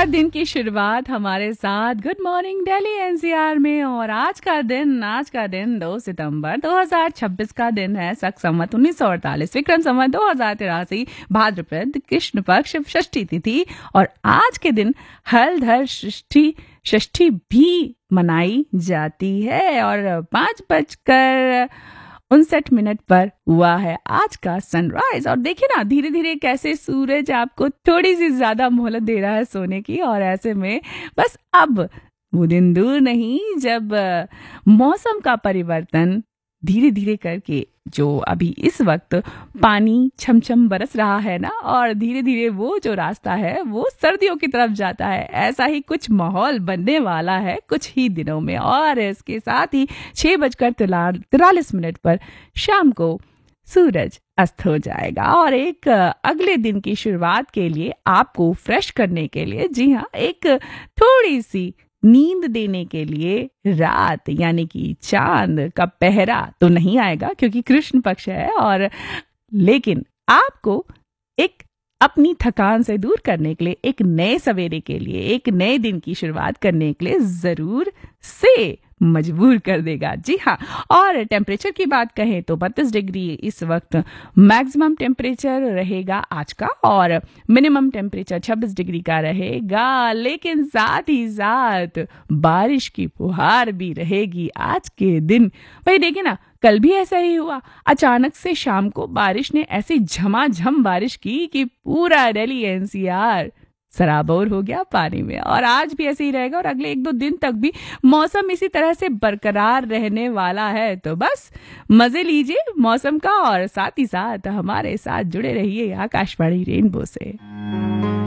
हर दिन की शुरुआत हमारे साथ गुड मॉर्निंग दिल्ली एनसीआर में। और आज का दिन 2 सितंबर 2026 का दिन है। शक संवत 1948, विक्रम संवत 2083, भाद्रपद कृष्ण पक्ष षष्ठी तिथि। और आज के दिन हलधर षष्ठी भी मनाई जाती है। और 5:59 पर हुआ है आज का सनराइज। और देखिए ना, धीरे धीरे कैसे सूरज आपको थोड़ी सी ज्यादा मोहलत दे रहा है सोने की। और ऐसे में बस अब वो दिन दूर नहीं जब मौसम का परिवर्तन धीरे धीरे करके, जो अभी इस वक्त पानी छमछम बरस रहा है ना, और धीरे धीरे वो जो रास्ता है वो सर्दियों की तरफ जाता है। ऐसा ही कुछ माहौल बनने वाला है कुछ ही दिनों में। और इसके साथ ही 6:43 पर शाम को सूरज अस्त हो जाएगा। और एक अगले दिन की शुरुआत के लिए, आपको फ्रेश करने के लिए, जी हाँ, एक थोड़ी सी नींद देने के लिए रात यानी कि चांद का पहरा तो नहीं आएगा क्योंकि कृष्ण पक्ष है। और लेकिन आपको एक अपनी थकान से दूर करने के लिए, एक नए सवेरे के लिए, एक नए दिन की शुरुआत करने के लिए जरूर से मजबूर कर देगा। जी हाँ। और टेम्परेचर की बात कहें तो 32 डिग्री इस वक्त मैक्सिमम टेम्परेचर रहेगा आज का, और मिनिमम टेम्परेचर 26 डिग्री का रहेगा। लेकिन साथ ही साथ बारिश की फुहार भी रहेगी आज के दिन। भाई देखिए ना, कल भी ऐसा ही हुआ। अचानक से शाम को बारिश ने ऐसी झमाझम बारिश की कि पूरा दिल्ली एनसीआर सराबोर हो गया पानी में। और आज भी ऐसे ही रहेगा और अगले 1-2 दिन तक भी मौसम इसी तरह से बरकरार रहने वाला है। तो बस मजे लीजिए मौसम का, और साथ ही साथ हमारे साथ जुड़े रहिए आकाशवाणी रेनबो से।